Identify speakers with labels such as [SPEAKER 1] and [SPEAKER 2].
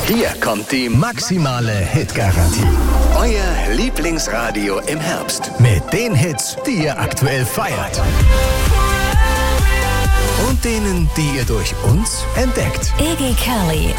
[SPEAKER 1] Hier kommt die maximale Hitgarantie. Euer Lieblingsradio im Herbst. Mit den Hits, die ihr aktuell feiert. Und denen, die ihr durch uns entdeckt.
[SPEAKER 2] Iggy Kelly.